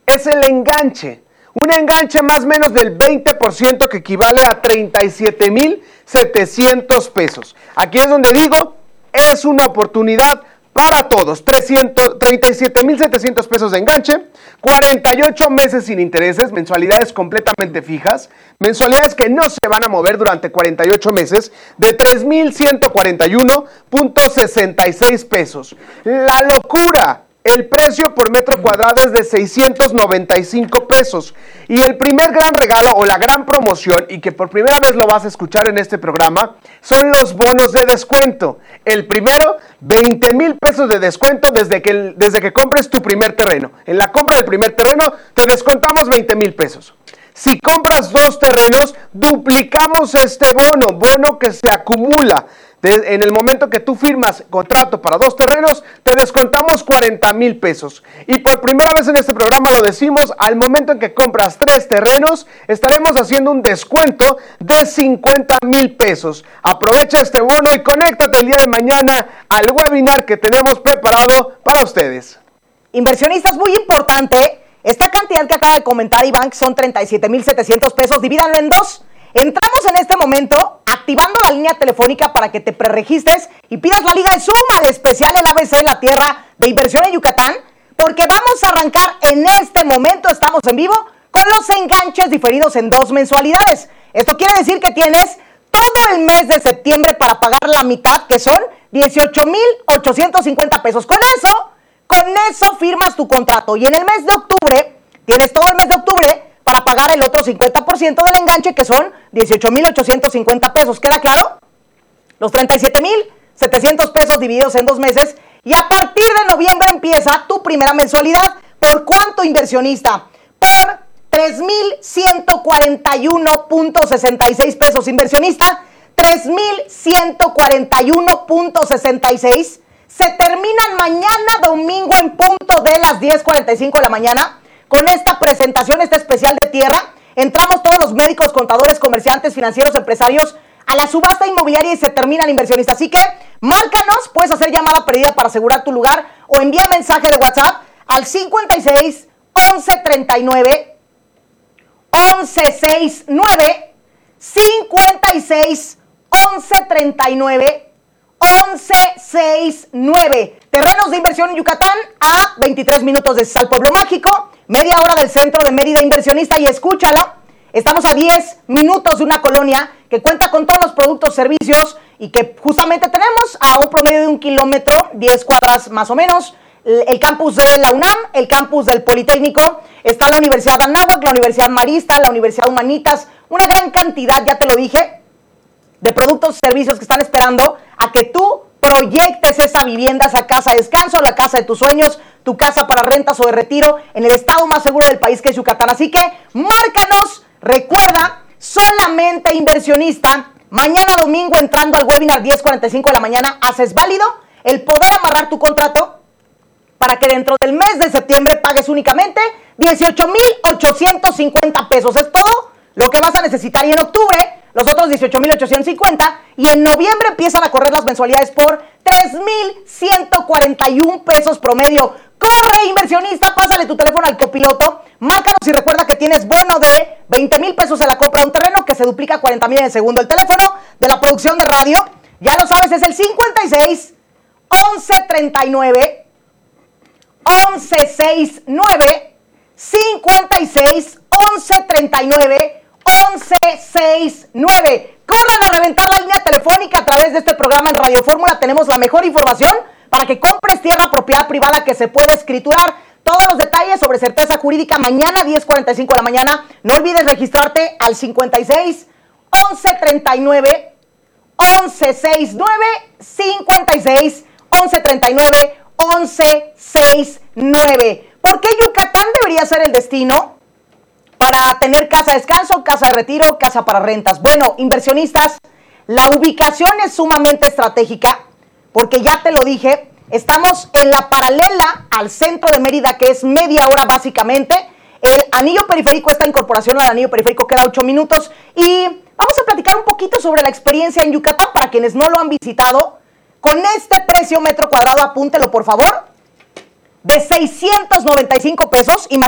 es el enganche. Un enganche más o menos del 20% que equivale a 37,700 pesos. Aquí es donde digo, es una oportunidad para todos. 37,700 pesos de enganche, 48 meses sin intereses, mensualidades completamente fijas, mensualidades que no se van a mover durante 48 meses, de 3,141.66 pesos. La locura. El precio por metro cuadrado es de 695 pesos. Y el primer gran regalo o la gran promoción, y que por primera vez lo vas a escuchar en este programa, son los bonos de descuento. El primero, 20,000 pesos de descuento desde que compres tu primer terreno. En la compra del primer terreno te descontamos 20,000 pesos. Si compras 2 terrenos, duplicamos este bono que se acumula. En el momento que tú firmas contrato para 2 terrenos, te descontamos 40,000 pesos. Y por primera vez en este programa lo decimos, al momento en que compras 3 terrenos, estaremos haciendo un descuento de 50,000 pesos. Aprovecha este bono y conéctate el día de mañana al webinar que tenemos preparado para ustedes. Inversionistas, muy importante, esta cantidad que acaba de comentar Iván, que son 37,700 pesos, divídanlo en 2. Entramos en este momento activando la línea telefónica para que te preregistres y pidas la liga de Suma, el especial en ABC, la tierra de inversión en Yucatán, porque vamos a arrancar en este momento, estamos en vivo, con los enganches diferidos en 2 mensualidades. Esto quiere decir que tienes todo el mes de septiembre para pagar la mitad, que son 18,850 pesos. Con eso firmas tu contrato. Y en el mes de octubre, tienes todo el mes de octubre para pagar el otro 50% del enganche, que son 18,850 pesos. ¿Queda claro? Los 37,700 pesos divididos en 2 meses. Y a partir de noviembre empieza tu primera mensualidad. ¿Por cuánto, inversionista? Por 3,141.66 pesos, inversionista. 3,141.66. Se terminan mañana domingo en punto de las 10:45 de la mañana. Con esta presentación, este especial de tierra, entramos todos los médicos, contadores, comerciantes, financieros, empresarios a la subasta inmobiliaria y se terminan, inversionistas. Así que márcanos, puedes hacer llamada perdida para asegurar tu lugar o envía mensaje de WhatsApp al 56 11 39 11 69 56 11 39 11 69. Terrenos de inversión en Yucatán a 23 minutos de Sal Pueblo Mágico, media hora del centro de Mérida, inversionista, y escúchalo, estamos a 10 minutos de una colonia que cuenta con todos los productos, servicios y que justamente tenemos a un promedio de 1 kilómetro, 10 cuadras más o menos, el campus de la UNAM, el campus del Politécnico, está la Universidad Anáhuac, la Universidad Marista, la Universidad Humanitas, una gran cantidad, ya te lo dije, de productos y servicios que están esperando a que tú proyectes esa vivienda, esa casa de descanso, la casa de tus sueños, tu casa para rentas o de retiro en el estado más seguro del país, que es Yucatán. Así que márcanos, recuerda, solamente, inversionista, mañana domingo entrando al webinar 10:45 de la mañana, haces válido el poder amarrar tu contrato para que dentro del mes de septiembre pagues únicamente 18,850 pesos. Es todo lo que vas a necesitar, y en octubre los otros 18,850, y en noviembre empiezan a correr las mensualidades por 3,141 pesos promedio. Corre, inversionista, pásale tu teléfono al copiloto, márcanos y recuerda que tienes bono de 20,000 pesos en la compra de un terreno que se duplica a 40,000 en el segundo. El teléfono de la producción de radio, ya lo sabes, es el 56 11 39 11 69 56 11 39 11 69. Corran a reventar la línea telefónica a través de este programa en Radio Fórmula. Tenemos la mejor información para que compres tierra, propiedad privada que se puede escriturar. Todos los detalles sobre certeza jurídica mañana 10:45 de la mañana. No olvides registrarte al 56 11 39 11 69 56 11 39 11 69. ¿Por qué Yucatán debería ser el destino para tener casa de descanso, casa de retiro, casa para rentas? Bueno, inversionistas, la ubicación es sumamente estratégica porque ya te lo dije, estamos en la paralela al centro de Mérida, que es media hora básicamente. El anillo periférico, esta incorporación al anillo periférico queda 8 minutos y vamos a platicar un poquito sobre la experiencia en Yucatán para quienes no lo han visitado. Con este precio metro cuadrado, apúntelo por favor, de 695 pesos.